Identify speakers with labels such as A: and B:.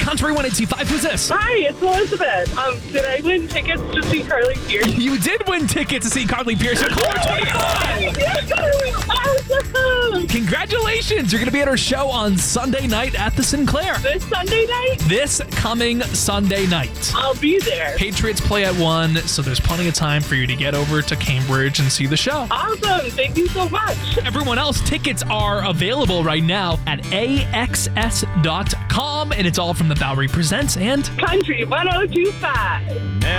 A: Country 185. Who's this?
B: Hi, it's Elizabeth. Did I win tickets to see Carly Pierce?
A: You did win tickets to see Carly Pierce. You're caller 25.
B: Awesome!
A: Congratulations. You're going to be at our show on Sunday night at the Sinclair.
B: This Sunday night?
A: This coming Sunday night.
B: I'll be there.
A: Patriots play at 1, so there's plenty of time for you to get over to Cambridge and see the show.
B: Awesome. Thank you so much.
A: Everyone else, tickets are available right now at AXS.com, and it's all from the Bowery Presents and
B: Country 102.5.